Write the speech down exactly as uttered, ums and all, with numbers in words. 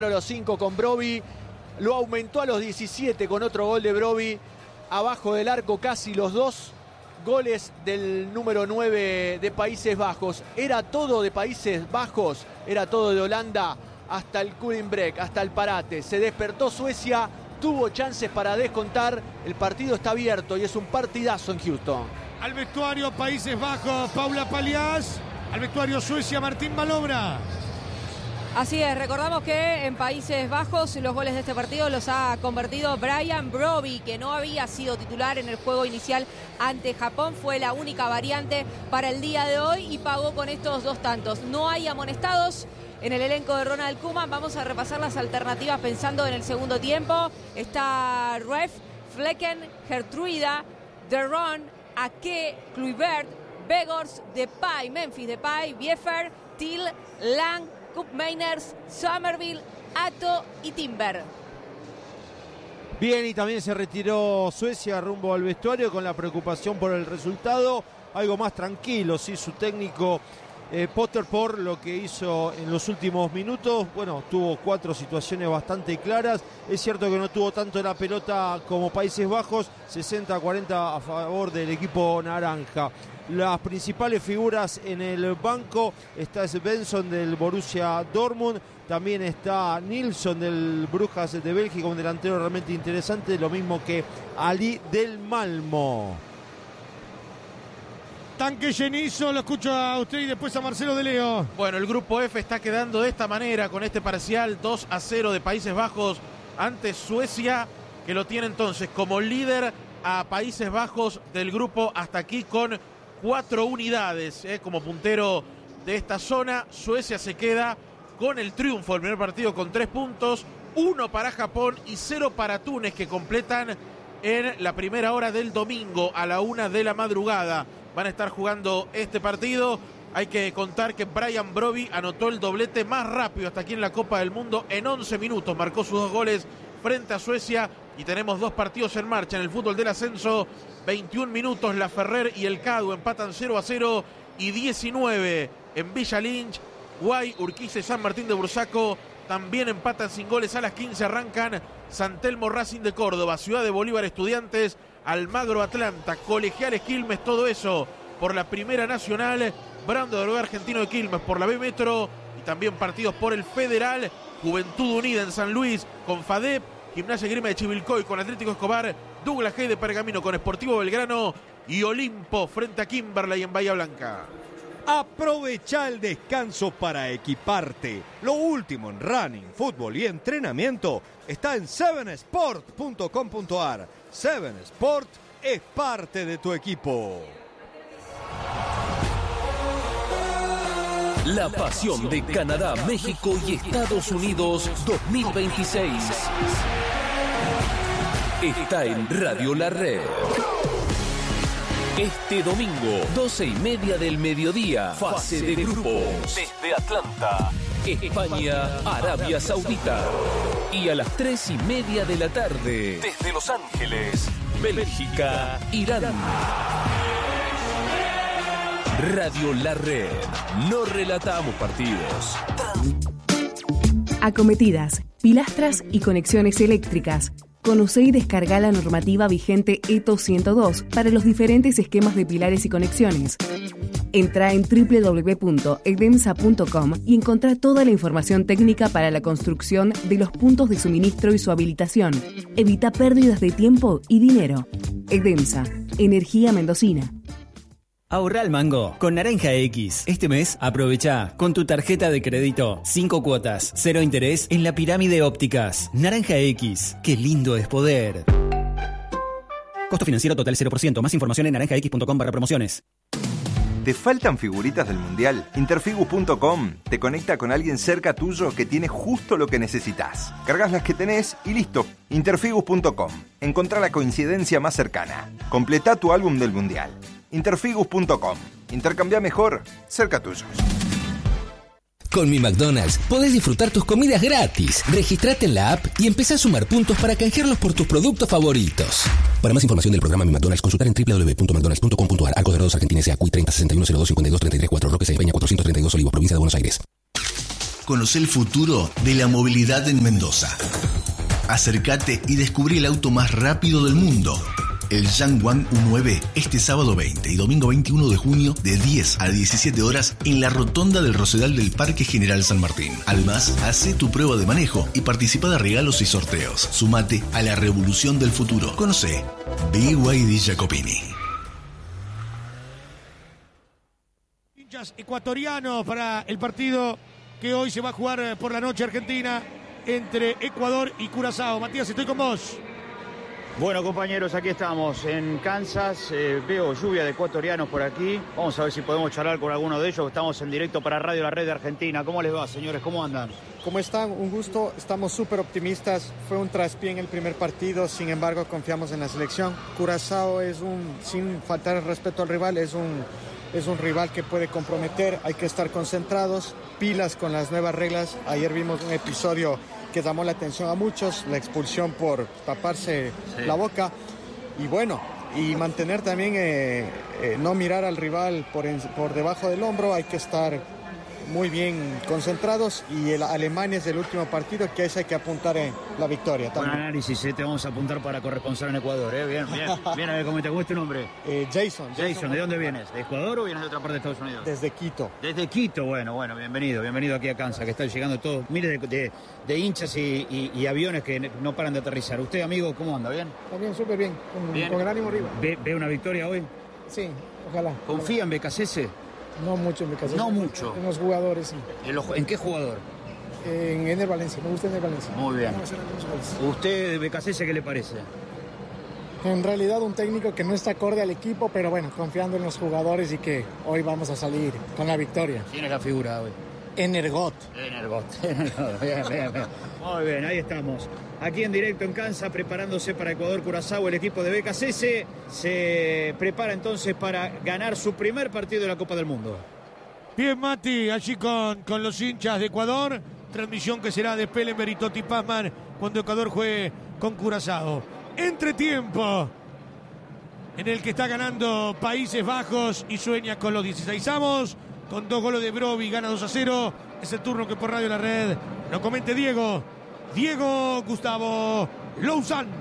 A los cinco con Brobbey, lo aumentó a los diecisiete con otro gol de Brobbey, abajo del arco casi los dos goles del número nueve de Países Bajos. Era todo de Países Bajos, era todo de Holanda hasta el cooling break, hasta el parate. Se despertó Suecia, tuvo chances para descontar, el partido está abierto y es un partidazo en Houston. Al vestuario Países Bajos, Paula Paliás, al vestuario Suecia, Martín Malobra. Así es, recordamos que en Países Bajos los goles de este partido los ha convertido Brian Brobbey, que no había sido titular en el juego inicial ante Japón, fue la única variante para el día de hoy y pagó con estos dos tantos. No hay amonestados en el elenco de Ronald Koeman. Vamos a repasar las alternativas pensando en el segundo tiempo. Está Ref, Flecken, Gertruida, Deron, Ake, Kluivert, Begors, Depay, Memphis Depay, Biefer, Till, Lang, Koop Meiners, Somerville, Atto y Timber. Bien, y también se retiró Suecia rumbo al vestuario con la preocupación por el resultado. Algo más tranquilo, sí, su técnico eh, Potter por lo que hizo en los últimos minutos. Bueno, tuvo cuatro situaciones bastante claras. Es cierto que no tuvo tanto la pelota como Países Bajos, sesenta a cuarenta a favor del equipo naranja. Las principales figuras en el banco está Svensson del Borussia Dortmund, también está Nilsson del Brujas de Bélgica, un delantero realmente interesante, lo mismo que Ali del Malmo. Tanque llenizo, lo escucho a usted y después a Marcelo de Leo. Bueno, el grupo F está quedando de esta manera con este parcial dos a cero de Países Bajos ante Suecia, que lo tiene entonces como líder a Países Bajos del grupo hasta aquí con cuatro unidades eh, como puntero de esta zona. Suecia se queda con el triunfo del primer partido con tres puntos, uno para Japón y cero para Túnez, que completan en la primera hora del domingo a la una de la madrugada. Van a estar jugando este partido. Hay que contar que Brian Brobbey anotó el doblete más rápido hasta aquí en la Copa del Mundo en once minutos. Marcó sus dos goles frente a Suecia y tenemos dos partidos en marcha en el fútbol del ascenso. veintiún minutos, La Ferrer y el Cadu empatan cero a cero y diecinueve en Villa Lynch. Guay, Urquiza y San Martín de Bursaco también empatan sin goles. A las quince arrancan San Telmo Racing de Córdoba, Ciudad de Bolívar Estudiantes, Almagro Atlanta, Colegiales Quilmes, todo eso por la Primera Nacional, Brando de Orbe Argentino de Quilmes por la B Metro y también partidos por el Federal, Juventud Unida en San Luis con FADEP, Gimnasia Grima de Chivilcoy con Atlético Escobar, Douglas Hay de Pergamino con Sportivo Belgrano y Olimpo frente a Kimberley en Bahía Blanca. Aprovecha el descanso para equiparte. Lo último en running, fútbol y entrenamiento está en seven sport punto com punto a r. seven Sport es parte de tu equipo. La pasión de Canadá, México y Estados Unidos dos mil veintiséis está en Radio La Red. Este domingo, doce y media del mediodía, fase de grupos. Desde Atlanta, España, Arabia Saudita. Y a las tres y media de la tarde, desde Los Ángeles, Bélgica, Irán. Radio La Red. No relatamos partidos. Acometidas, pilastras y conexiones eléctricas. Conocé y descarga la normativa vigente E T O ciento dos para los diferentes esquemas de pilares y conexiones. Entra en doble u doble u doble u punto edemsa punto com y encontrá toda la información técnica para la construcción de los puntos de suministro y su habilitación. Evita pérdidas de tiempo y dinero. Edemsa, energía mendocina. Ahorra al mango con Naranja X. Este mes aprovecha con tu tarjeta de crédito cinco cuotas, cero interés en la pirámide ópticas. Naranja X, qué lindo es poder. Costo financiero total cero por ciento. Más información en naranja x punto com barra promociones. ¿Te faltan figuritas del Mundial? Interfigus punto com te conecta con alguien cerca tuyo que tiene justo lo que necesitas. Cargas las que tenés y listo. Interfigus punto com. Encontrá la coincidencia más cercana. Completá tu álbum del Mundial. Interfigus punto com. Intercambia mejor, cerca tuyo. Con Mi McDonald's podés disfrutar tus comidas gratis. Registrate en la app y empezá a sumar puntos para canjearlos por tus productos favoritos. Para más información del programa Mi McDonald's, consultar en doble u doble u doble u punto mcdonalds punto com punto a r. Arcos Dorados Argentina S A. C U I treinta sesenta y uno cero dos cincuenta y dos treinta y tres cuatro. Roque Peña cuatrocientos treinta y dos Olivos, provincia de Buenos Aires. Conoce el futuro de la movilidad en Mendoza. Acércate y descubrí el auto más rápido del mundo. El Yangwang U nueve este sábado veinte y domingo veintiuno de junio de diez a diecisiete horas en la rotonda del Rosedal del Parque General San Martín. Además, hace tu prueba de manejo y participa de regalos y sorteos. Sumate a la revolución del futuro. Conoce B Y D Jacopini. Hinchas ecuatorianos para el partido que hoy se va a jugar por la noche argentina entre Ecuador y Curazao. Matías, estoy con vos. Bueno, compañeros, aquí estamos en Kansas. Eh, veo lluvia de ecuatorianos por aquí. Vamos a ver si podemos charlar con alguno de ellos. Estamos en directo para Radio La Red de Argentina. ¿Cómo les va, señores? ¿Cómo andan? ¿Cómo están? Un gusto. Estamos súper optimistas. Fue un traspié en el primer partido. Sin embargo, confiamos en la selección. Curazao es un, sin faltar el respeto al rival, es un, es un rival que puede comprometer. Hay que estar concentrados, pilas con las nuevas reglas. Ayer vimos un episodio que llamó la atención a muchos, la expulsión por taparse sí. la boca, y bueno, y mantener también, eh, eh, no mirar al rival por, en, por debajo del hombro. Hay que estar muy bien concentrados, y el Alemania es el último partido que hay que apuntar en la victoria también. Buen análisis, eh, te vamos a apuntar para corresponsal en Ecuador, ¿eh? Bien, bien, bien, a ver cómo te gusta tu nombre. Eh, Jason, Jason. Jason, ¿de dónde vienes? ¿De Ecuador o vienes de otra parte de Estados Unidos? Desde Quito. Desde Quito, bueno, bueno, bienvenido, bienvenido aquí a Kansas, que están llegando todos, mire, de, de, de hinchas y, y, y aviones que no paran de aterrizar. ¿Usted, amigo, cómo anda? ¿Bien? También súper bien, con, bien, con el ánimo arriba. ¿Ve, ¿Ve una victoria hoy? Sí, ojalá. ¿Confía en B K C S? No mucho en B K C S. No mucho. En los jugadores, sí. ¿En, los, ¿en qué jugador? En Ener Valencia, me gusta Ener Valencia. Muy bien. ¿Usted de B K C S qué le parece? En realidad un técnico que no está acorde al equipo, pero bueno, confiando en los jugadores y que hoy vamos a salir con la victoria. ¿Quién es la figura hoy? Energot. Energot. Bien, bien, bien. Muy bien, ahí estamos. Aquí en directo en Kansas, preparándose para Ecuador-Curazao, el equipo de B K C S se prepara entonces para ganar su primer partido de la Copa del Mundo. Bien, Mati, allí con, con los hinchas de Ecuador. Transmisión que será de Pellenberg y Totti Pazman cuando Ecuador juegue con Curazao. Entretiempo en el que está ganando Países Bajos y sueña con los dieciseisavos. Con dos goles de Brobbey, gana dos a cero. Es el turno que por Radio La Red lo comente Diego. Diego Gustavo Louzán.